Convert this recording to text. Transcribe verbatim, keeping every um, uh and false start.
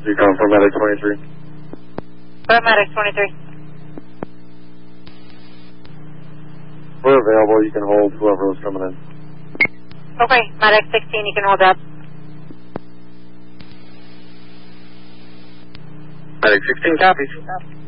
You come from Medic twenty-three? Paramedic twenty-three. We're available. You can hold whoever was coming in. Okay, Medic sixteen, you can hold up. Medic sixteen copies.